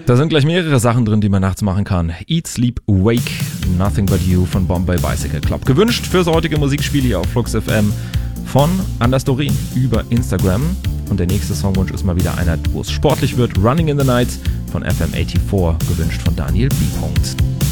Da sind gleich mehrere Sachen drin, die man nachts machen kann. Eat, Sleep, Wake, Nothing But You von Bombay Bicycle Club. Gewünscht fürs heutige Musikspiel hier auf Flux FM von Anders Dorin über Instagram. Und der nächste Songwunsch ist mal wieder einer, wo es sportlich wird. Running in the Night von FM84, gewünscht von Daniel B.